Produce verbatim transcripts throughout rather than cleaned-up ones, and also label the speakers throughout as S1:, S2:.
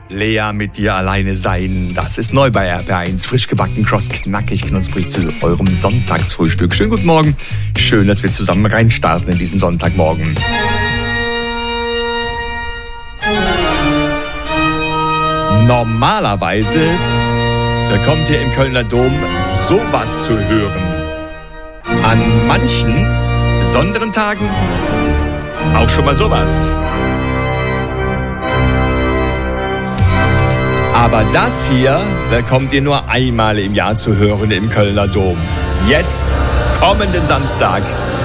S1: Lea mit dir alleine sein. Das ist neu bei R P R eins. Frisch gebacken, kross, knackig, knusprig zu eurem Sonntagsfrühstück. Schönen guten Morgen. Schön, dass wir zusammen reinstarten in diesen Sonntagmorgen. Normalerweise bekommt ihr im Kölner Dom sowas zu hören. An manchen besonderen Tagen auch schon mal sowas. Aber das hier bekommt ihr nur einmal im Jahr zu hören im Kölner Dom. Jetzt, kommenden Samstag.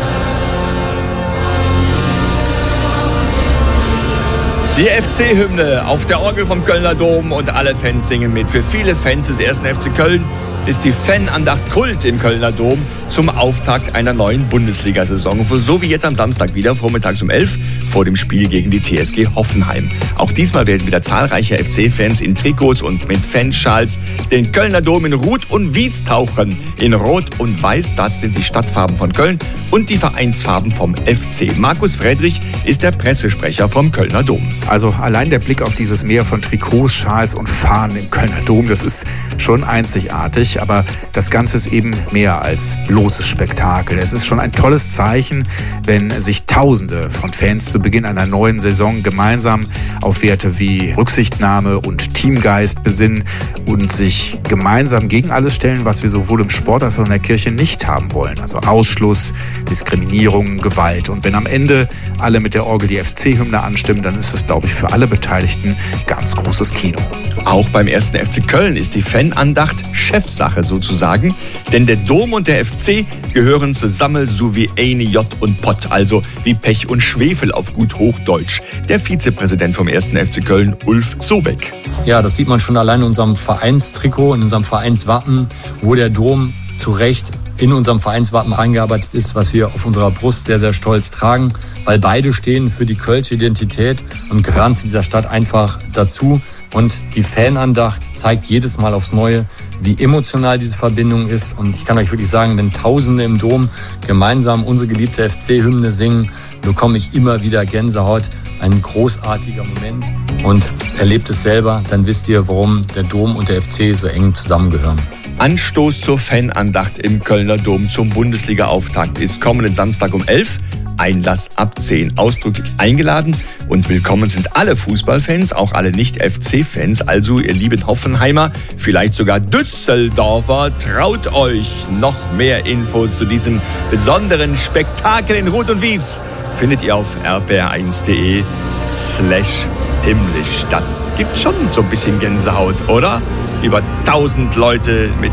S1: Die F C-Hymne auf der Orgel vom Kölner Dom und alle Fans singen mit. Für viele Fans des ersten F C Köln ist die Fanandacht Kult im Kölner Dom zum Auftakt einer neuen Bundesliga-Saison. So wie jetzt am Samstag wieder, vormittags um elf, vor dem Spiel gegen die T S G Hoffenheim. Auch diesmal werden wieder zahlreiche F C-Fans in Trikots und mit Fanschals den Kölner Dom in Rut und Wies tauchen. In Rot und Weiß, das sind die Stadtfarben von Köln und die Vereinsfarben vom F C. Markus Friedrich ist der Pressesprecher vom Kölner Dom.
S2: Also allein der Blick auf dieses Meer von Trikots, Schals und Fahnen im Kölner Dom, das ist schon einzigartig. Aber das Ganze ist eben mehr als bloßes Spektakel. Es ist schon ein tolles Zeichen, wenn sich Tausende von Fans zu Beginn einer neuen Saison gemeinsam auf Werte wie Rücksichtnahme und Teamgeist besinnen und sich gemeinsam gegen alles stellen, was wir sowohl im Sport als auch in der Kirche nicht haben wollen. Also Ausschluss, Diskriminierung, Gewalt. Und wenn am Ende alle mit der Orgel die F C-Hymne anstimmen, dann ist das, glaube ich, für alle Beteiligten ganz großes Kino.
S1: Auch beim ersten F C Köln ist die Fanandacht Chefsache sozusagen, denn der Dom und der F C gehören zusammen so wie Eine J und Pott, also wie Pech und Schwefel auf gut Hochdeutsch. Der Vizepräsident vom ersten F C Köln, Ulf Sobeck.
S3: Ja, das sieht man schon allein in unserem Vereinstrikot, in unserem Vereinswappen, wo der Dom zu Recht in unserem Vereinswappen eingearbeitet ist, was wir auf unserer Brust sehr, sehr stolz tragen, weil beide stehen für die kölsche Identität und gehören zu dieser Stadt einfach dazu. Und die Fanandacht zeigt jedes Mal aufs Neue, wie emotional diese Verbindung ist. Und ich kann euch wirklich sagen, wenn Tausende im Dom gemeinsam unsere geliebte F C-Hymne singen, bekomme ich immer wieder Gänsehaut. Ein großartiger Moment. Und erlebt es selber, dann wisst ihr, warum der Dom und der F C so eng zusammengehören.
S1: Anstoß zur Fanandacht im Kölner Dom zum Bundesliga-Auftakt ist kommenden Samstag um elf. Einlass ab zehn. Ausdrücklich eingeladen und willkommen sind alle Fußballfans, auch alle Nicht-F C-Fans. Also ihr lieben Hoffenheimer, vielleicht sogar Düsseldorfer, traut euch. Noch mehr Infos zu diesem besonderen Spektakel in Rot und Wies findet ihr auf r p r eins punkt d e slash himmlisch. Das gibt schon so ein bisschen Gänsehaut, oder? Über tausend Leute mit